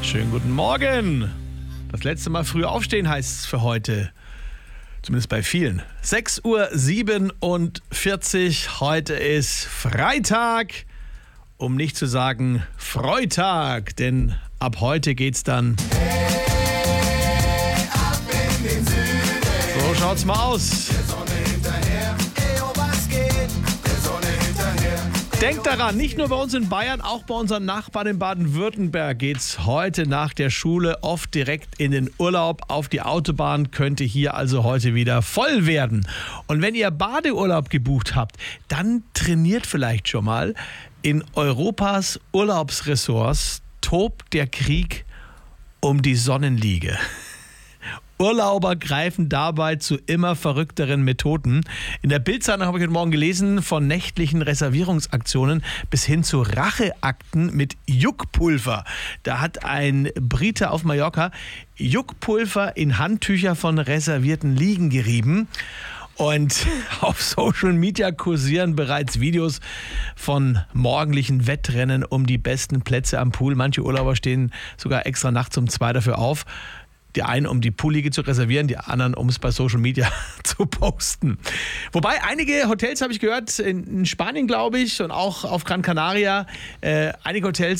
Schönen guten Morgen. Das letzte Mal früh aufstehen heißt es für heute. Zumindest bei vielen. 6:47 Uhr. Heute ist Freitag. Um nicht zu sagen Freitag. Denn ab heute geht's dann. So schaut's mal aus. Denkt daran, nicht nur bei uns in Bayern, auch bei unseren Nachbarn in Baden-Württemberg geht's heute nach der Schule oft direkt in den Urlaub. Auf die Autobahn könnte hier also heute wieder voll werden. Und wenn ihr Badeurlaub gebucht habt, dann trainiert vielleicht schon mal. In Europas Urlaubsressorts tobt der Krieg um die Sonnenliege. Urlauber greifen dabei zu immer verrückteren Methoden. In der Bild-Zeitung habe ich heute Morgen gelesen, von nächtlichen Reservierungsaktionen bis hin zu Racheakten mit Juckpulver. Da hat ein Brite auf Mallorca Juckpulver in Handtücher von reservierten Liegen gerieben. Und auf Social Media kursieren bereits Videos von morgendlichen Wettrennen um die besten Plätze am Pool. Manche Urlauber stehen sogar extra nachts um 2 dafür auf. Die einen, um die Poolliege zu reservieren, die anderen, um es bei Social Media zu posten. Wobei einige Hotels, habe ich gehört, in Spanien, glaube ich, und auch auf Gran Canaria, einige Hotels